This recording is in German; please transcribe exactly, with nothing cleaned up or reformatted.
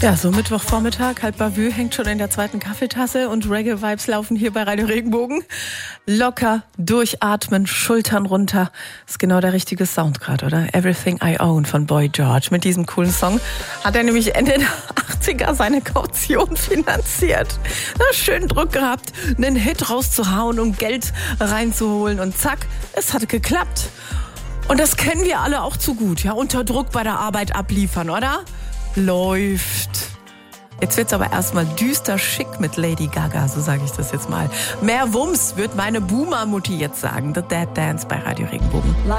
Ja, so Mittwochvormittag, halb Bavü hängt schon in der zweiten Kaffeetasse und Reggae-Vibes laufen hier bei Radio Regenbogen. Locker, durchatmen, Schultern runter. Ist genau der richtige Sound gerade, oder? Everything I Own von Boy George. Mit diesem coolen Song hat er nämlich Ende der achtziger seine Kaution finanziert. Na, schön Druck gehabt, einen Hit rauszuhauen, um Geld reinzuholen und zack, es hat geklappt. Und das kennen wir alle auch zu gut, ja, unter Druck bei der Arbeit abliefern, oder? Läuft. Jetzt wird's aber erstmal düster schick mit Lady Gaga, so sage ich das jetzt mal. Mehr Wumms, wird meine Boomer-Mutti jetzt sagen. The Dead Dance bei Radio Regenbogen.